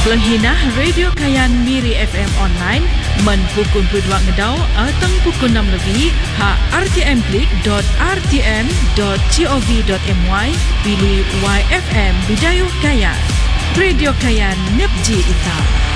Pelenghinah Radio Kayan Miri FM online men pukul 22 ngedau atau pukul 6 lebih rtm.gov.my pilih YFM Bidayuh Kayan. Radio Kayan Nepji Ita.